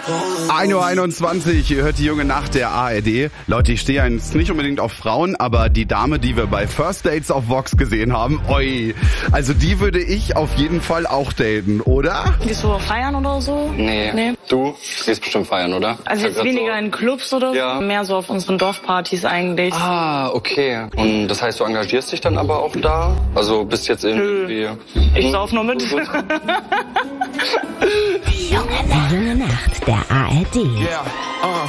1:21 Uhr, ihr hört die junge Nacht der ARD. Leute, ich stehe jetzt nicht unbedingt auf Frauen, aber die Dame, die wir bei First Dates auf Vox gesehen haben, oi, also die würde ich auf jeden Fall auch daten, oder? Gehst du feiern oder so? Nee. Du gehst bestimmt feiern, oder? Also jetzt weniger so in Clubs oder so, ja. Mehr so auf unseren Dorfpartys eigentlich. Ah, okay. Und das heißt, du engagierst dich dann aber auch da? Also bist jetzt irgendwie... Ich sauf nur mit. Die junge Nacht der ARD. Yeah.